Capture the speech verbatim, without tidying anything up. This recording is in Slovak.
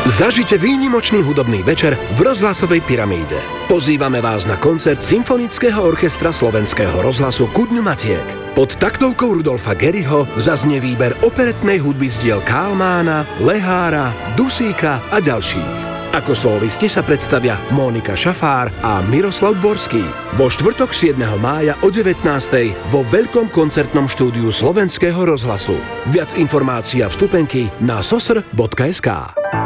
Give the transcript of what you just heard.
Zažite výnimočný hudobný večer v rozhlasovej pyramíde. Pozývame vás na koncert Symfonického orchestra Slovenského rozhlasu Ku dňu Matiek. Pod taktovkou Rudolfa Geriho zaznie výber operetnej hudby z diel Kálmána, Lehára, Dusíka a ďalších. Ako solisti sa predstavia Mónika Šafár a Miroslav Dvorský. Vo štvrtok siedmeho mája o devätnástej vo veľkom koncertnom štúdiu Slovenského rozhlasu. Viac informácií a vstupenky na sosr bodka es ká.